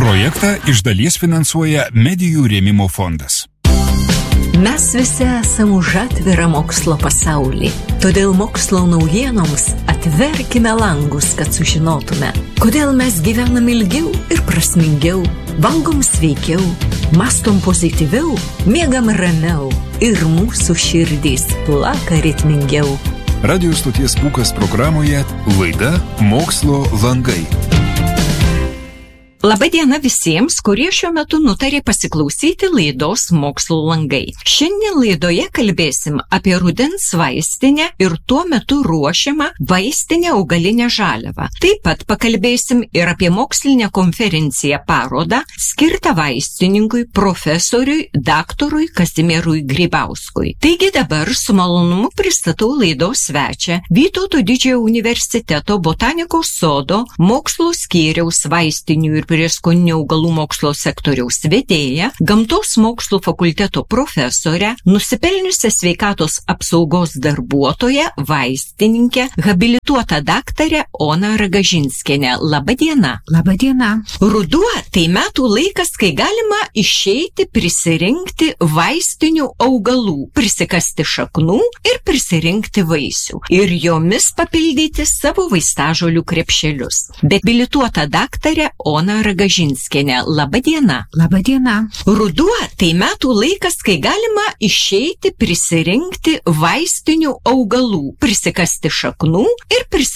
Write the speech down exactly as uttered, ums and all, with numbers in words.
Projektą iš dalies finansuoja Medijų rėmimo fondas. Mes visi esame už atvirą mokslo pasaulį. Todėl mokslo naujienoms atverkime langus, kad sužinotume, kodėl mes gyvenam ilgiau ir prasmingiau, valgom sveikiau, mastom pozityviau, miegam ramiau ir mūsų širdys plaka ritmingiau. Radio stoties Pūkas programoje laida Mokslo langai. Labadiena visiems, kurie šiuo metu nutarė pasiklausyti laidos Mokslo langai. Šiandien laidoje kalbėsim apie rudens vaistinę ir tuo metu ruošiamą vaistinę augalinę žaliavą. Taip pat pakalbėsim ir apie mokslinę konferenciją parodą skirtą vaistininkui, profesoriui, daktarui Kazimierui Grybauskui. Taigi dabar su malonumu pristatau laidos svečią, Vytauto Didžiojo universiteto botanikos sodo mokslo skyriaus vaistinių ir prieskoninių augalų mokslo sektoriaus vedėja, gamtos mokslų fakulteto profesorę, nusipelniusią sveikatos apsaugos darbuotoją, vaistininkę, habilituotą daktarę Oną Ragažinskienę. Labadiena. Labadiena. Ruduo tai metų laikas, kai galima išeiti prisirinkti vaistinių augalų, prisikasti šaknų ir prisirinkti vaisių ir jomis papildyti savo vaistažolių krepšelius. Bet habilituota daktarė Ona Ragažinskienė. Labadiena. Labadiena. Ruduo tai metų laikas, kai galima išeiti prisirinkti vaistinių augalų, prisikasti šaknų ir prisirinkti